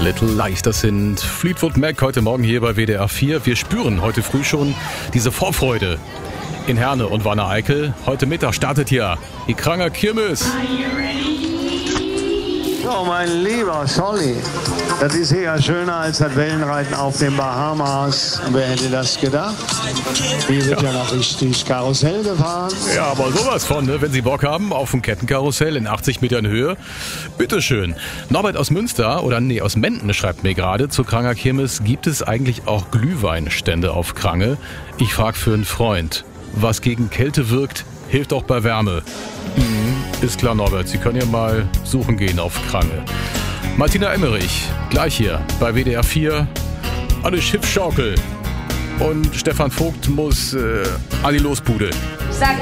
Little Lies, das sind Fleetwood Mac heute Morgen hier bei WDR 4. Wir spüren heute früh schon diese Vorfreude in Herne und Wanne-Eickel. Heute Mittag startet hier die Kranger Kirmes. Oh, mein lieber Scholli, das ist hier ja schöner als das Wellenreiten auf den Bahamas. Wer hätte das gedacht? Hier wird ja noch richtig Karussell gefahren. Ja, aber sowas von, ne? Wenn Sie Bock haben auf ein Kettenkarussell in 80 Metern Höhe, bitteschön. Norbert aus Münster, aus Menden schreibt mir gerade, zur Kranger Kirmes gibt es eigentlich auch Glühweinstände auf Krange. Ich frage für einen Freund. Was gegen Kälte wirkt, hilft auch bei Wärme. Ist klar, Norbert. Sie können ja mal suchen gehen auf Krange. Martina Emmerich, gleich hier bei WDR 4. Alle Schiffschaukel. Und Stefan Vogt muss an die Losbude.